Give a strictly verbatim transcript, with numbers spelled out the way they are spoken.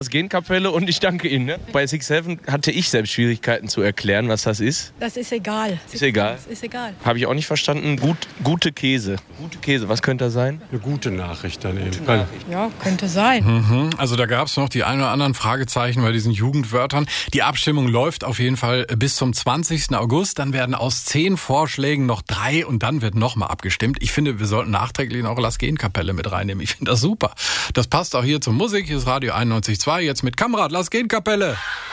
Gehenkapelle und ich danke Ihnen. Ne? Bei Six Heaven hatte ich selbst Schwierigkeiten zu erklären, was das ist. Das ist egal. Ist egal? Das ist egal. Habe ich auch nicht verstanden. Gut, gute Käse. Gute Käse, was könnte das sein? Eine gute Nachricht daneben. Gute Nachricht. Ja, könnte sein. Mhm. Also da gab es noch die ein oder anderen Fragezeichen bei diesen Jugendwörtern. Die Abstimmung läuft auf jeden Fall bis zum zwanzigsten August. Dann werden aus zehn Vorschlägen noch drei und dann wird nochmal abgestimmt. Ich finde, wir sollten nachträglich noch Las Gehenkapelle mit reinnehmen. Ich finde das super. Das passt auch hier zur Musik. Hier ist Radio einundneunzig Komma zwei. Jetzt mit Kamerad Las Gehenkapelle.